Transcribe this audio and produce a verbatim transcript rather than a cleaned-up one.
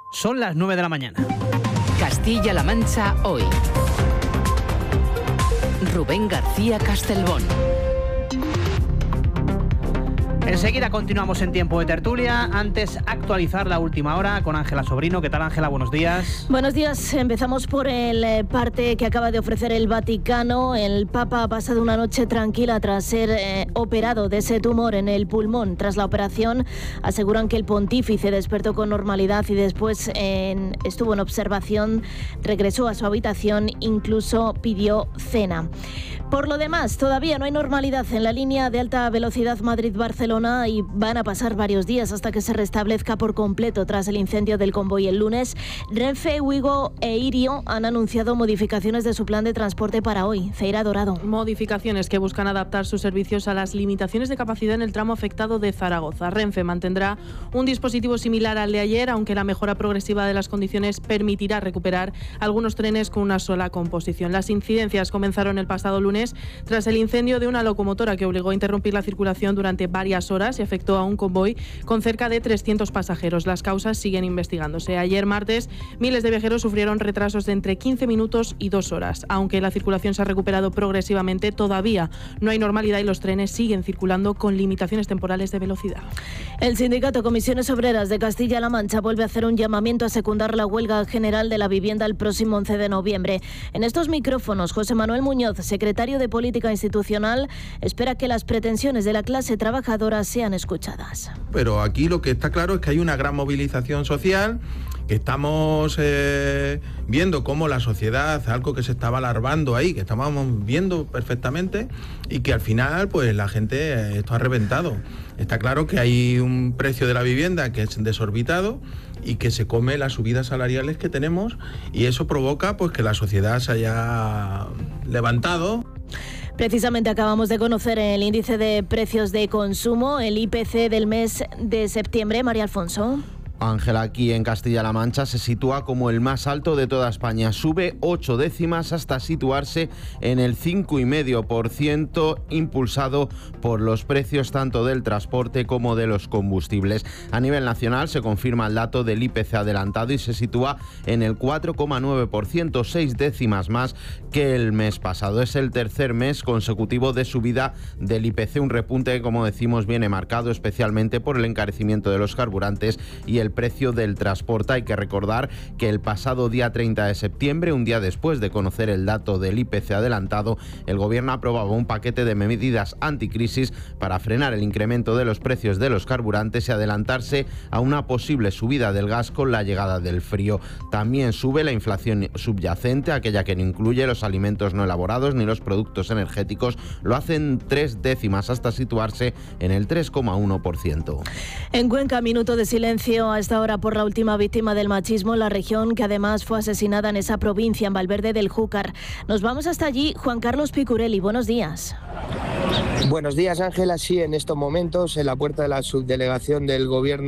Son las nueve de la mañana. Castilla-La Mancha hoy. Rubén García Castelbón. Enseguida continuamos en tiempo de tertulia. Antes, actualizar la última hora con Ángela Sobrino. ¿Qué tal, Ángela? Buenos días. Buenos días. Empezamos por el parte que acaba de ofrecer el Vaticano. El Papa ha pasado una noche tranquila tras ser eh, operado de ese tumor en el pulmón. Tras la operación, aseguran que el pontífice despertó con normalidad y después eh, estuvo en observación, regresó a su habitación, incluso pidió cena. Por lo demás, todavía no hay normalidad en la línea de alta velocidad Madrid-Barcelona y van a pasar varios días hasta que se restablezca por completo tras el incendio del convoy el lunes. Renfe, Wigo e Irio han anunciado modificaciones de su plan de transporte para hoy. Feira Dorado. Modificaciones que buscan adaptar sus servicios a las limitaciones de capacidad en el tramo afectado de Zaragoza. Renfe mantendrá un dispositivo similar al de ayer, aunque la mejora progresiva de las condiciones permitirá recuperar algunos trenes con una sola composición. Las incidencias comenzaron el pasado lunes tras el incendio de una locomotora que obligó a interrumpir la circulación durante varias horas y afectó a un convoy con cerca de trescientos pasajeros. Las causas siguen investigándose. Ayer martes, miles de viajeros sufrieron retrasos de entre quince minutos y dos horas. Aunque la circulación se ha recuperado progresivamente, todavía no hay normalidad y los trenes siguen circulando con limitaciones temporales de velocidad. El sindicato Comisiones Obreras de Castilla-La Mancha vuelve a hacer un llamamiento a secundar la huelga general de la vivienda el próximo once de noviembre. En estos micrófonos, José Manuel Muñoz, secretario de Política Institucional, espera que las pretensiones de la clase trabajadora sean escuchadas. Pero aquí lo que está claro es que hay una gran movilización social, que estamos eh, viendo cómo la sociedad, algo que se estaba alarmando ahí, que estábamos viendo perfectamente, y que al final pues la gente, eh, esto ha reventado. Está claro que hay un precio de la vivienda que es desorbitado y que se come las subidas salariales que tenemos, y eso provoca pues que la sociedad se haya levantado. Precisamente acabamos de conocer el índice de precios de consumo, el I P C del mes de septiembre. María Alfonso. Ángela, aquí en Castilla-La Mancha se sitúa como el más alto de toda España. Sube ocho décimas hasta situarse en el cinco coma cinco por ciento, impulsado por los precios tanto del transporte como de los combustibles. A nivel nacional se confirma el dato del I P C adelantado y se sitúa en el cuatro coma nueve por ciento, seis décimas más que el mes pasado. Es el tercer mes consecutivo de subida del I P C, un repunte que, como decimos, viene marcado especialmente por el encarecimiento de los carburantes y el precio del transporte. Hay que recordar que el pasado día treinta de septiembre, un día después de conocer el dato del I P C adelantado, el gobierno aprobaba un paquete de medidas anticrisis para frenar el incremento de los precios de los carburantes y adelantarse a una posible subida del gas con la llegada del frío. También sube la inflación subyacente, aquella que no incluye los alimentos no elaborados ni los productos energéticos. Lo hacen tres décimas hasta situarse en el tres coma uno por ciento. En Cuenca, minuto de silencio a esta hora por la última víctima del machismo en la región, que además fue asesinada en esa provincia, en Valverde del Júcar. Nos vamos hasta allí. Juan Carlos Picurelli, buenos días. Buenos días, Ángela. Sí, en estos momentos, en la puerta de la subdelegación del Gobierno